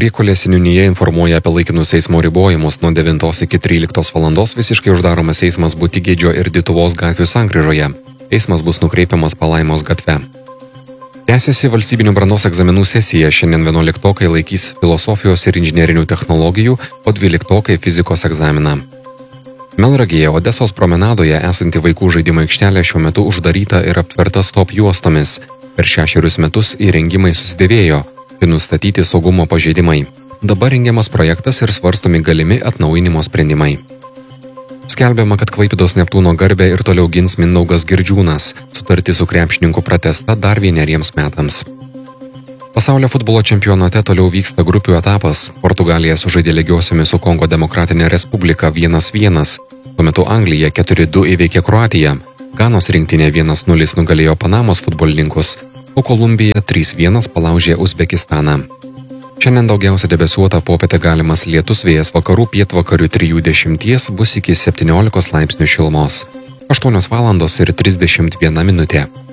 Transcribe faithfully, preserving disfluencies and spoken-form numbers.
Priekulės seniūnija informuoja apie laikinus eismo ribojimus. Nuo devintos iki tryliktos valandos visiškai uždaromas eismas Būtigėdžio ir Dituvos gatvių sankryžoje. Eismas bus nukreipiamas Palaimos gatve. Tęsiasi valstybinių brandos egzaminų sesija. Šiandien vienuoliktokai laikys filosofijos ir inžinerinių technologijų, o dvyliktokai fizikos egzaminą. Melnragėje Odesos promenadoje esanti vaikų žaidimo aikštelė šiuo metu uždaryta ir aptverta stop juostomis. Per šešerius metus įrengimai susidėvėjo, kai nustatyti saugumo pažeidimai. Dabar rengiamas projektas ir svarstomi galimi atnaujinimo sprendimai. Skelbiama, kad Klaipėdos Neptūno garbę ir toliau gins Mindaugas Girdžiūnas. Sutartis su krepšininku pratęsta dar vieneriems metams. Pasaulio futbolo čempionate toliau vyksta grupių etapas. Portugalija sužaidė lygiosiomis su Kongo Demokratinė Respublika vienas vienas. Tuo metu Anglija keturi du įveikė Kroatiją. Ganos rinktinė vienas nulis nugalėjo Panamos futbolininkus, o Kolumbija trys vienas palaužė Uzbekistaną. Šiandien daugiausia debesuota, popietę galimas lietus, vėjas vakarų pietvakarių trijų dešimties, bus iki septyniolikos laipsnių šilumos. aštuonios valandos ir trisdešimt viena minutė.